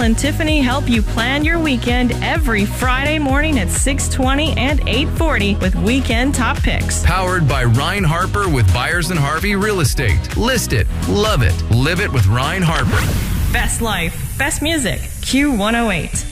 and Tiffany help you plan your weekend every Friday morning at 6:20 and 8:40 with Weekend Top Picks. Powered by Ryan Harper with Byers & Harvey Real Estate. List it, love it, live it with Ryan Harper. Best life, best music, Q108.